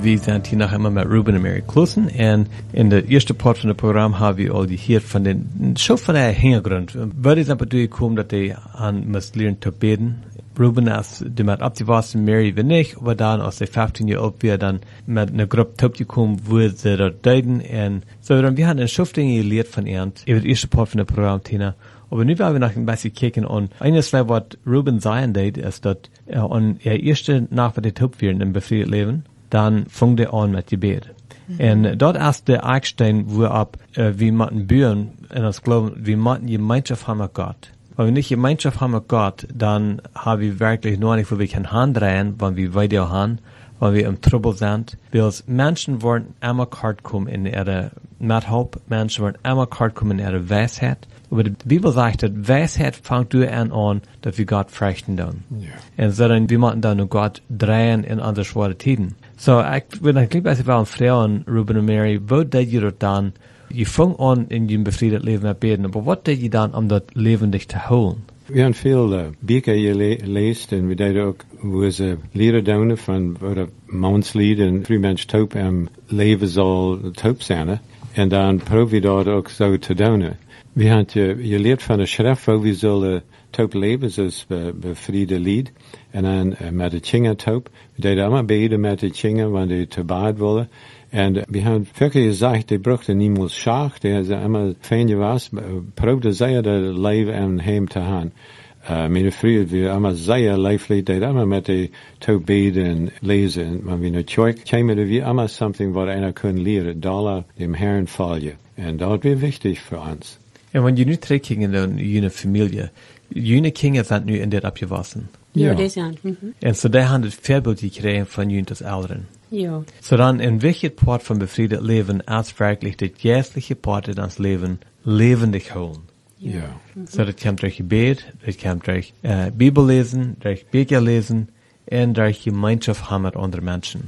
wir sind hier nachher immer mit Ruben und Mary Klussen und in der ersten Part von dem Programm haben wir all gehört von den, schon von der Hintergrund. Würde es aber durchkommen, dass die an müssen lernen zu beten. Ruben ist die mit abgewaschen, Mary wenn nicht, aber dann aus der 15 Jahre alt wir dann mit einer Gruppe zugekommen, wo sie dort deuten und so dann wir haben eine Schuftinge gelehrt von ihr über die erste Part von dem Programm, Tina. Aber nu werden wir noch ein bisschen kicken und eines, was Ruben sagen deed, ist, dass an der erste Nacht, was die Top werden im befriedet Leben, dann fängt er an mit Gebet. Und dort ist der Eckstein, wo ab, wir machen Bühren, in das Glauben, wir machen Gemeinschaft haben mit Gott. Wenn wir nicht Gemeinschaft haben mit Gott, dann haben wir wirklich nur nicht, wo wir können handrehen, wenn wir weiter haben, wenn wir im Trouble sind. Weil Menschen wollen immer kalt kommen in ihre Mithob, Menschen wollen immer kalt kommen in ihre Weisheit. Aber die Bibel sagt, dass Weisheit fängt durch an, dass wir Gott fürchten dann. Ja. Und so dann, wir machen dann nur Gott drehen in unsere schwere Tiden. So, ich würde ein bisschen fragen, Frauen, Ruben und Mary, wo deed ihr das dann? Je fangt an in dem befriedet Leben mit beten, aber was deed ihr dann, um das lebendig zu holen? Wir haben viel Bücher gelesen und wir deden auch, wo sie Lieder doen von oder Mounslied und wie Mensch taub am Leben soll taub sein. Und dann probieren wir dort auch so zu doen. Wir haben geleerd van de schrift, wo wir sollen taub leben, zoals befriede Lied. En dan met de Chinga taub. We deden allemaal beden met de Chinga, wanneer die te bad willen. En we hebben wirklich gezegd, die brachten niemals Schach, die hebben allemaal fijn gewas, probeerde zij dat leven en heim te gaan. Mijn vrienden, we allemaal zeer leeflijk, deden allemaal met de taub beden en lezen. En wanneer we naar kerk kwamen, we allemaal something wat einer kunnen leren, dollar dem Herrn volgen. En dat weer wichtig voor ons. En wanneer je nu terugkijkt in je familie, je kinderen zijn nu in dit abgewassen. Ja, dat zijn. En zo daar hebben het voorbeeld gekregen van jullie als ouderen. Ja. So dann, in welchem Part von befriedet Leben als wirklich das geistliche Part in das Leben lebendig holen? Ja. So, das kommt durch Gebet, das kommt durch Bibel lesen, durch Bücher lesen und durch Gemeinschaft haben mit anderen Menschen.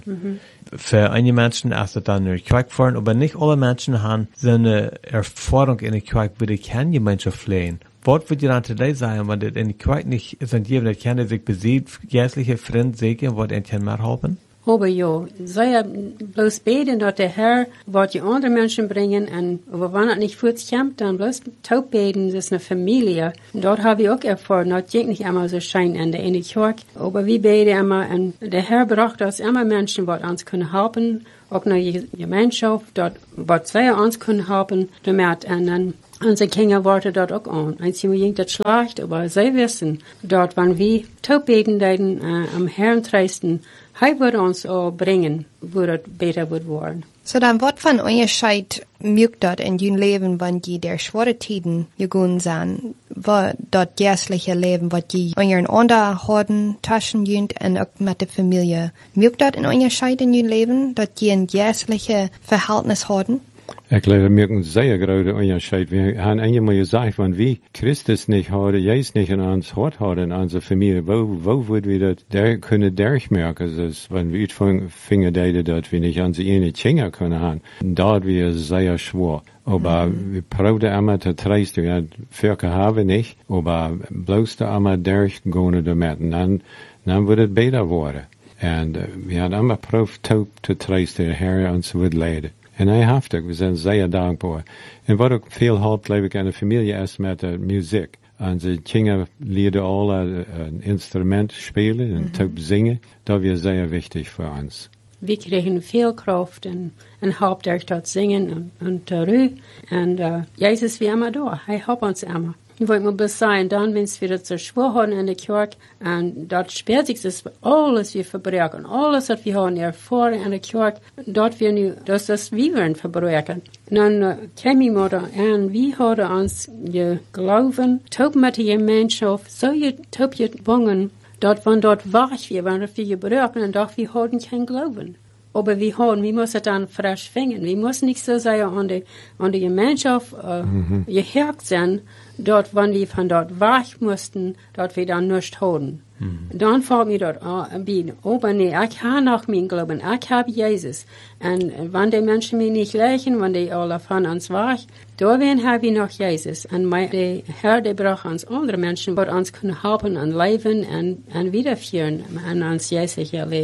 Für einige Menschen ist das dann in der Kirche fahren, aber nicht alle Menschen haben so eine Erfahrung in der Kirche, wo die keine Gemeinschaft pflegen. Was würde dann today sagen, wenn das in der Kirche nicht sind, jemand, der kann sich besiegt, geistliche Freunde sehen, was er kann mehr helfen? Aber ja, sei bloß beten, dass der Herr, was die anderen Menschen bringen, und wenn es nicht fortkommt, dann bloß taub beten, das ist eine Familie. Und dort habe ich auch erfahren, das geht nicht immer so schein in der Kirche, aber wir beten immer, und der Herr braucht uns immer Menschen, die uns können helfen, auch eine Gemeinschaft, dort, was zwei uns können helfen, damit, und dann unsere Kinder warten dort auch an. Einzig ging das schlecht, aber sie wissen, dort, wenn wir taub beten, am Herrn treisten, er würde uns auch bringen, wo das besser wird worden. So dann, was von euer Scheit mögt dort in jün Leben, wenn die der schwere Tiden gegangen sind, was dort jährliche Leben, was die euren Unterhorden, Taschen jünt und auch mit der Familie. Mögt dort in euer Scheit in jün Leben, dort die ein jährliche Verhältnis haben? Ich glaube, wir haben sehr große Unterschied. Wir haben einmal gesagt, wenn wir Christus nicht haben, Jesus nicht in uns Hort haben, in unserer Familie, wo würden wir das können durchmerken, dass wenn wir fingen, dass wir nicht unsere eine Kinder können haben. Dort wir sehr schwer. Aber wir brauchen immer zu treisten. Ja, Völker haben nicht, aber bloß da immer durchgehen damit. Und dann wird es besser werden. Und wir haben immer probiert, zu treisten, der Herr uns wird leiden. En hij heeft ook, we zijn zeer dankbaar. En wat ook veel helpt, geloof ik, aan de familie is met de muziek. Onze kinderen leren alle een instrument spelen en ook zingen. Dat is zeer wichtig voor ons. Wir kriegen viel Kraft und helpt durch das Singen und Ruhe. Und Jesus ist wie immer da. Er hilft uns immer. Ich wollte mal bloß sagen, dann, wenn es wieder zu schwach haben in der Kirche, und dort spürt sich das alles wir verbrechen, alles, was wir haben erfahren in der Kirche, dort wir nu, das wir werden verbrechen. Dann käme ich mal da an, wie hat uns geglauben, taub mit der Gemeinschaft, so taub gewungen, dort, wenn dort wach wir, wenn wir gebrochen, und doch wir hatten kein Glauben. Aber wir müssen dann frisch finden. Wir müssen nicht so sehr an die Gemeinschaft gehört sein, dort, wenn wir von dort wach mussten, dort wir dann nichts haben. Dann fällt mir dort an, aber nee, ich habe noch meinen Glauben, ich habe Jesus. Und wenn die Menschen mich nicht lächeln, wenn die alle von uns wach, da habe ich noch Jesus. Und der Herr, der braucht uns andere Menschen, die uns können helfen und leben und wiederführen an uns jährliche Leben.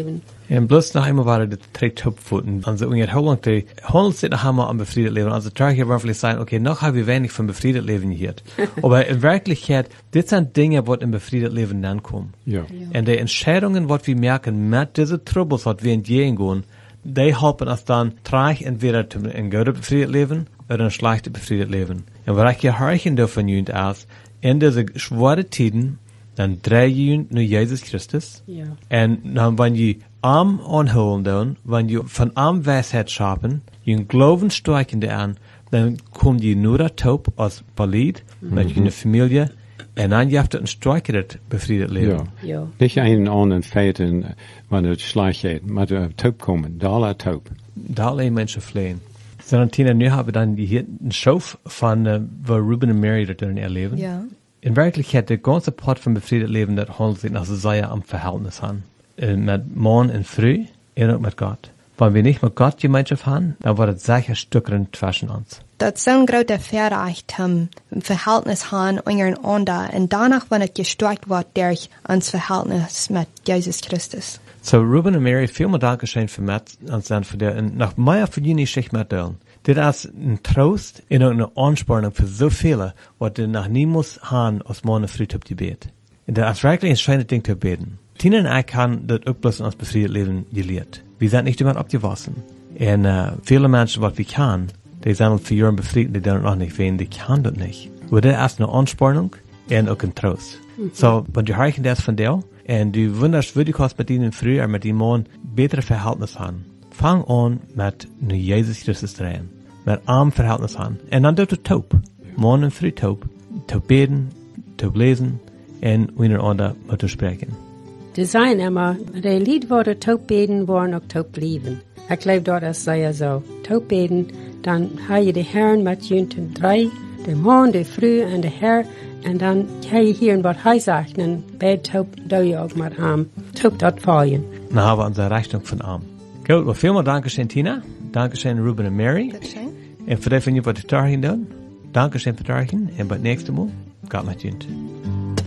En bloß noch einmal waren die 3 Topfoten. Also ungefähr how lang die Handelszeiten haben wir am befriedet Leben. Also da hier wir vielleicht sagen, okay, noch haben wir wenig von befriedet Leben hier. Aber in Wirklichkeit, das sind Dinge, die im befriedet Leben dann kommen. Ja. Und die Entscheidungen, was wir merken, mit diese Troubles, was wir entgegengehen, die helfen uns dann, trage entweder ein gutes befriedet Leben oder ein schlechtes befriedet Leben. Und was ich gehorchen davon jünt aus, in diese schwere Tiden, dann drehen jünt nur Jesus Christus. Ja. Und dann, wenn je Arm anholen dann, wenn je von Arm Weisheit schaffen, je Glauben stärken an, dann kommt je nur der Taub aus Berlin, mit einer Familie, und dann habt ihr ein stärkeres befriedet Leben. Ja. Ja. Nicht einen anderen Feiten, wenn es schlecht geht, mit der Taub kommen, da aller Taub. Da alle Menschen fliehen. Sondern Tina, nu haben wir dann hier einen Schauf von, wo Ruben und Mary darin erleben. Ja. In Wirklichkeit, der ganze Part von befriedet Leben, das handelt sich nach sehr am Verhältnis an. Mit Morgen und Früh und auch mit Gott. Wenn wir nicht mit Gott Gemeinschaft haben, dann wird es sicher Stückchen zwischen uns. Dat is zo'n grote Verrecht, een verhältnis haben ondereinander en danach, wenn het gestärkt wird durch ons Verhältnis mit Jesus Christus. So, Ruben und Mary, vielmal Dankeschön für Matt und dann für der, und nach meiner Verdienung Schicht mit denen. Das ist ein Trost und auch eine Anspornung für so viele, was du nach niemals haben, als morgen früh auf die Bet. Und das ist wirklich ein schönes Ding zu beten. Tina und ich haben das auch bloß in uns befriedet Leben gelehrt. Wir sind nicht immer abgewassen. Und viele Menschen, was wir können, die sind für Jahren befriedet, die dann noch nicht wehen, die können das nicht. Aber das ist eine Anspornung und auch ein Trost. So, wenn du hörst das von dir, und du wunderst, wie du kannst mit ihnen früher mit ihnen morgen bessere Verhältnis haben, fang an mit nur Jesus Christus drehen. Mit arm Verhältnis haben. Und dann dort taub. Morgen und früh taub. Taub beten, taub lesen, und untereinander mit zu sprechen. Die sagen immer, die Lied worden taub beten, waren auch taub blieben. Ich glaube, das sei ja so. Taub beten, dann habe je die Herren mit jünten 3, der Morgen, der Früh und der Herr, und dann habe je hier was er sagt, und bei taub, da ich auch mit arm, taub dort fallen. Dann haben wir unsere Rechnung von arm. Gut, well, vielmal Dankeschön, Tina. Dankeschön, Ruben und Mary. Dankeschön. Und für die von ihr, was die Tarchen tun. Dankeschön für Tarchen. Und beim nächsten Mal, Gott mit Jünt.